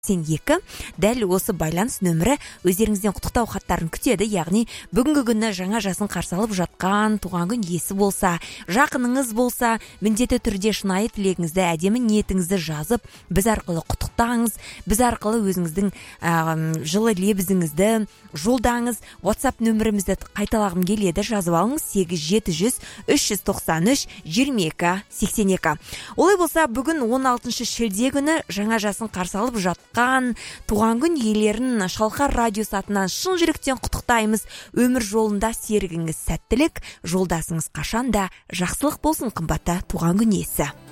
2. Дәл осы байланыс нөмірі өздеріңізден құттықтау хаттарын күтеді. Яғни бүгінгі күні жаңа жасын қарсы алып жатқан туған күн иесі болса, жақыныңыз болса, міндетті түрде шынайы тілегіңізді, әдемі ниетіңізді жазып, біз арқылы құттықтаңыз, біз арқылы өзіңіздің жылы лебізіңізді жолдаңыз. WhatsApp нөмірімізді қайталағым келеді, жазып алыңыз: 8700 393 2282. Олай болса, бүгін 16 шілде күні жаңа жасын қарсы алып жатқан туған күн иелерін Шалқар радиосы атынан шын жүректен құттықтаймыз. Өмір жолында серігіңіз сәттілік, жолдасыңыз қашанда жақсылық болсын, қымбатты туған күн иесі.